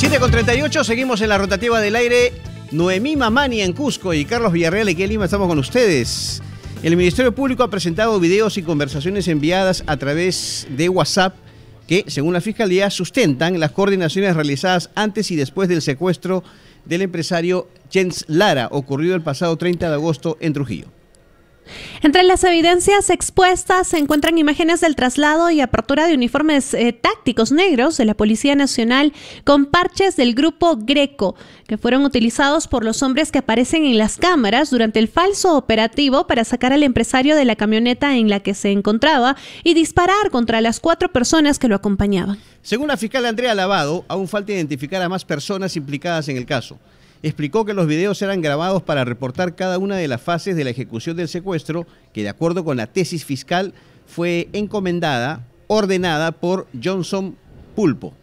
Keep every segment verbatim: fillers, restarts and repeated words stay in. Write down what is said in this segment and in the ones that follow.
siete con treinta y ocho, seguimos en la rotativa del aire. Noemí Mamani en Cusco y Carlos Villarreal aquí en Lima, estamos con ustedes. El Ministerio Público ha presentado videos y conversaciones enviadas a través de WhatsApp que, según la Fiscalía, sustentan las coordinaciones realizadas antes y después del secuestro del empresario Jens Lara, ocurrido el pasado treinta de agosto en Trujillo. Entre las evidencias expuestas se encuentran imágenes del traslado y apertura de uniformes eh, tácticos negros de la Policía Nacional con parches del grupo Greco, que fueron utilizados por los hombres que aparecen en las cámaras durante el falso operativo para sacar al empresario de la camioneta en la que se encontraba y disparar contra las cuatro personas que lo acompañaban. Según la fiscal Andrea Lavado, aún falta identificar a más personas implicadas en el caso. Explicó que los videos eran grabados para reportar cada una de las fases de la ejecución del secuestro, que de acuerdo con la tesis fiscal fue encomendada, ordenada por Johnson Pulpo.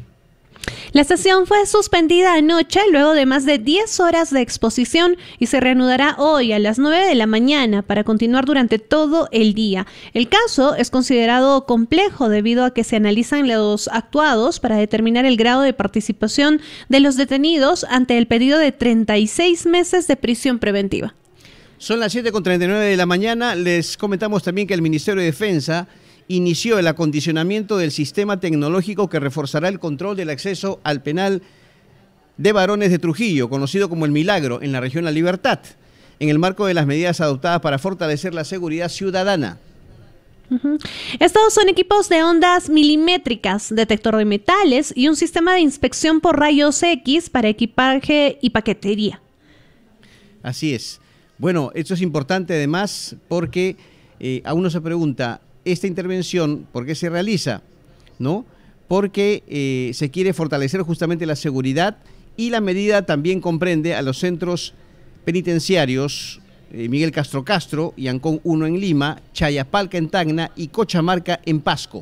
La sesión fue suspendida anoche luego de más de diez horas de exposición y se reanudará hoy a las nueve de la mañana para continuar durante todo el día. El caso es considerado complejo debido a que se analizan los actuados para determinar el grado de participación de los detenidos ante el pedido de treinta y seis meses de prisión preventiva. Son las siete con treinta y nueve de la mañana. Les comentamos también que el Ministerio de Defensa inició el acondicionamiento del sistema tecnológico que reforzará el control del acceso al penal de varones de Trujillo, conocido como El Milagro, en la región La Libertad, en el marco de las medidas adoptadas para fortalecer la seguridad ciudadana. Uh-huh. Estos son equipos de ondas milimétricas, detector de metales y un sistema de inspección por rayos X para equipaje y paquetería. Así es. Bueno, esto es importante además porque eh, a uno se pregunta, esta intervención, ¿por qué se realiza? ¿No? Porque eh, se quiere fortalecer justamente la seguridad y la medida también comprende a los centros penitenciarios eh, Miguel Castro Castro y Ancón uno en Lima, Chayapalca en Tacna y Cochamarca en Pasco.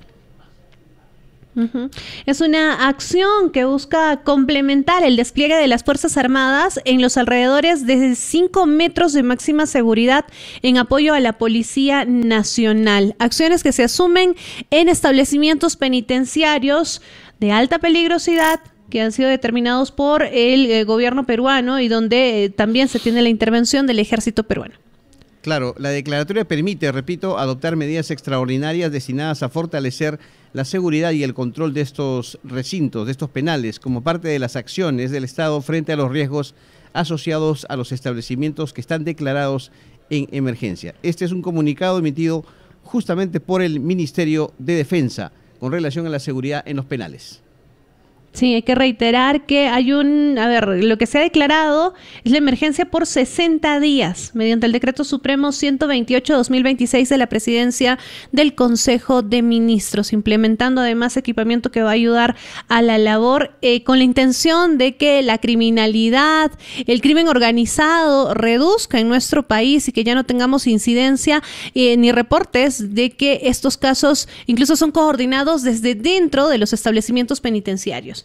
Uh-huh. Es una acción que busca complementar el despliegue de las Fuerzas Armadas en los alrededores de cinco metros de máxima seguridad en apoyo a la Policía Nacional. Acciones que se asumen en establecimientos penitenciarios de alta peligrosidad que han sido determinados por el eh, gobierno peruano y donde eh, también se tiene la intervención del ejército peruano. Claro, la declaratoria permite, repito, adoptar medidas extraordinarias destinadas a fortalecer la seguridad y el control de estos recintos, de estos penales, como parte de las acciones del Estado frente a los riesgos asociados a los establecimientos que están declarados en emergencia. Este es un comunicado emitido justamente por el Ministerio de Defensa con relación a la seguridad en los penales. Sí, hay que reiterar que hay un, a ver, lo que se ha declarado es la emergencia por sesenta días mediante el Decreto Supremo ciento veintiocho dos mil veintiséis de la Presidencia del Consejo de Ministros, implementando además equipamiento que va a ayudar a la labor eh, con la intención de que la criminalidad, el crimen organizado reduzca en nuestro país y que ya no tengamos incidencia eh, ni reportes de que estos casos incluso son coordinados desde dentro de los establecimientos penitenciarios.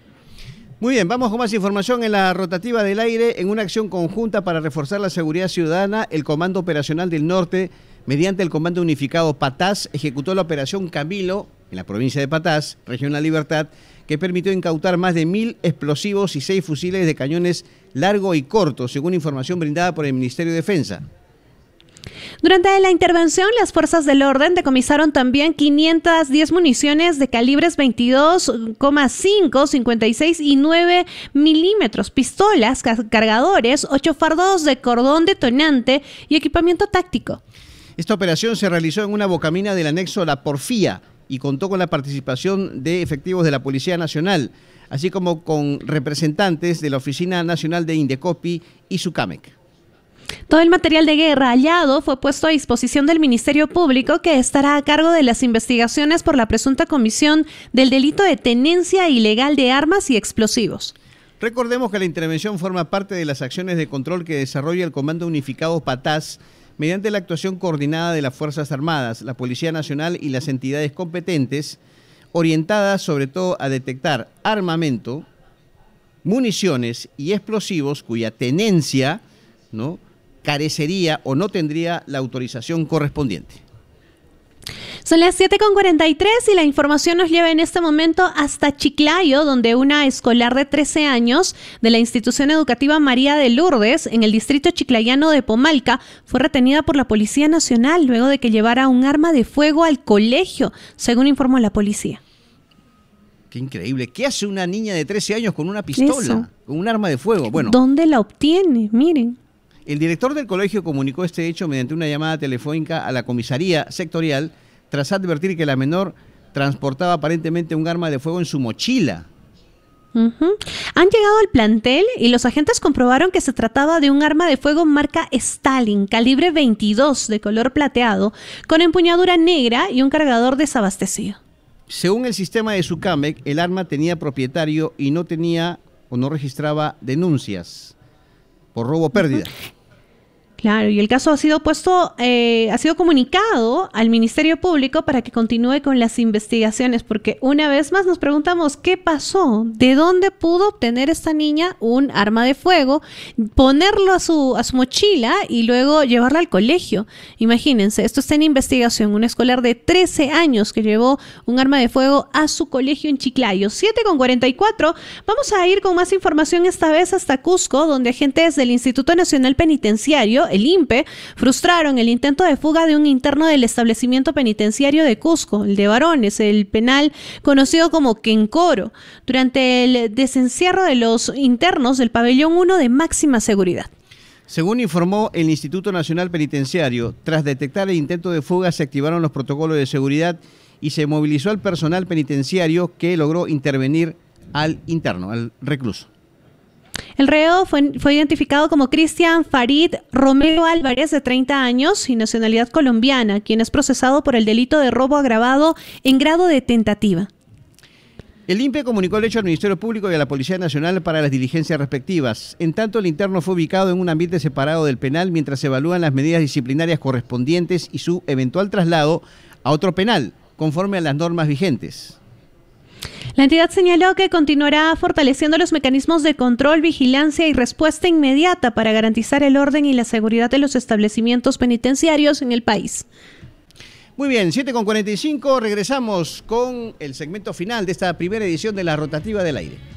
Muy bien, vamos con más información en la rotativa del aire. En una acción conjunta para reforzar la seguridad ciudadana, el Comando Operacional del Norte, mediante el Comando Unificado Patás, ejecutó la Operación Camilo, en la provincia de Patás, región La Libertad, que permitió incautar más de mil explosivos y seis fusiles de cañones largo y corto, según información brindada por el Ministerio de Defensa. Durante la intervención, las fuerzas del orden decomisaron también quinientas diez municiones de calibres veintidós coma cinco, cincuenta y seis y nueve milímetros, pistolas, cargadores, ocho fardos de cordón detonante y equipamiento táctico. Esta operación se realizó en una bocamina del anexo La Porfía y contó con la participación de efectivos de la Policía Nacional, así como con representantes de la Oficina Nacional de Indecopi y Sucamec. Todo el material de guerra hallado fue puesto a disposición del Ministerio Público, que estará a cargo de las investigaciones por la presunta comisión del delito de tenencia ilegal de armas y explosivos. Recordemos que la intervención forma parte de las acciones de control que desarrolla el Comando Unificado Patás mediante la actuación coordinada de las Fuerzas Armadas, la Policía Nacional y las entidades competentes, orientadas sobre todo a detectar armamento, municiones y explosivos cuya tenencia, ¿no?, carecería o no tendría la autorización correspondiente. Son las siete con cuarenta y tres y la información nos lleva en este momento hasta Chiclayo, donde una escolar de trece años de la institución educativa María de Lourdes, en el distrito chiclayano de Pomalca, fue retenida por la Policía Nacional luego de que llevara un arma de fuego al colegio, según informó la policía. Qué increíble. ¿Qué hace una niña de trece años con una pistola, Eso. con un arma de fuego? Bueno, ¿Dónde la obtiene? Miren. el director del colegio comunicó este hecho mediante una llamada telefónica a la comisaría sectorial tras advertir que la menor transportaba aparentemente un arma de fuego en su mochila. Uh-huh. Han llegado al plantel y los agentes comprobaron que se trataba de un arma de fuego marca Stalin, calibre veintidós, de color plateado, con empuñadura negra y un cargador desabastecido. Según el sistema de SUCAMEC, el arma tenía propietario y no tenía o no registraba denuncias por robo o pérdida. Uh-huh. Claro, y el caso ha sido puesto, eh, ha sido comunicado al Ministerio Público para que continúe con las investigaciones, porque una vez más nos preguntamos qué pasó, de dónde pudo obtener esta niña un arma de fuego, ponerlo a su, a su mochila y luego llevarla al colegio. Imagínense, esto está en investigación, un escolar de trece años que llevó un arma de fuego a su colegio en Chiclayo. siete con cuarenta y cuatro, vamos a ir con más información esta vez hasta Cusco, donde agentes del Instituto Nacional Penitenciario, el I N P E, frustraron el intento de fuga de un interno del establecimiento penitenciario de Cusco, el de varones, el penal conocido como Quencoro, durante el desencierro de los internos del pabellón uno de máxima seguridad. Según informó el Instituto Nacional Penitenciario, tras detectar el intento de fuga se activaron los protocolos de seguridad y se movilizó al personal penitenciario que logró intervenir al interno, al recluso. El reo fue, fue identificado como Cristian Farid Romero Álvarez, de treinta años y nacionalidad colombiana, quien es procesado por el delito de robo agravado en grado de tentativa. El I N P E comunicó el hecho al Ministerio Público y a la Policía Nacional para las diligencias respectivas. En tanto, el interno fue ubicado en un ambiente separado del penal mientras se evalúan las medidas disciplinarias correspondientes y su eventual traslado a otro penal, conforme a las normas vigentes. La entidad señaló que continuará fortaleciendo los mecanismos de control, vigilancia y respuesta inmediata para garantizar el orden y la seguridad de los establecimientos penitenciarios en el país. Muy bien, siete con cuarenta y cinco, regresamos con el segmento final de esta primera edición de La Rotativa del Aire.